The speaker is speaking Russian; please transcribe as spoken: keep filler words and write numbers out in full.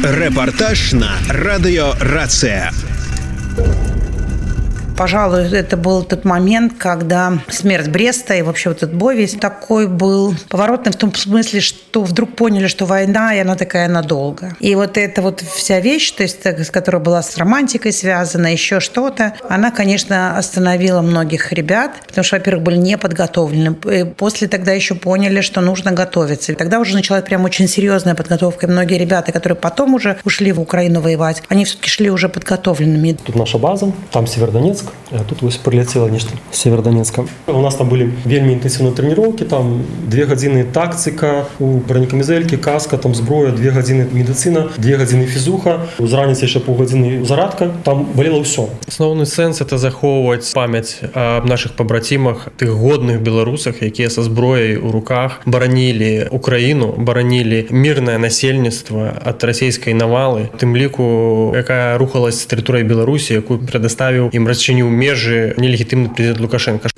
Репортаж на Радио Рация. Пожалуй, это был тот момент, когда смерть Бреста и вообще вот этот бой весь такой был поворотный в том смысле, что вдруг поняли, что война, и она такая надолго. И вот эта вот вся вещь, то есть, которая была с романтикой связана, еще что-то, она, конечно, остановила многих ребят, потому что, во-первых, были не подготовлены. И после тогда еще поняли, что нужно готовиться. И тогда уже началась прям очень серьезная подготовка. И многие ребята, которые потом уже ушли в Украину воевать, они все-таки шли уже подготовленными. Тут наша база, там Северодонецк. А тут ось прилетело нечто з Северодонецка. У нас там были вельми інтенсивні тренування, там дві години тактика, у бронекамізельки, каска, там зброя, дві години медицина, дві години фізуха, з раніці ще півгодини зарадка, там болело все. Основний сенс – це заховувати пам'ять об наших побратимах, тих годних білорусах, які зі зброєю у руках боронили Україну, боронили мирне насельництво від російської навали, тим ліку, яка рухалась з території Білорусі, яку предоставив їм розчинив межі нелегітимний президент Лукашенко.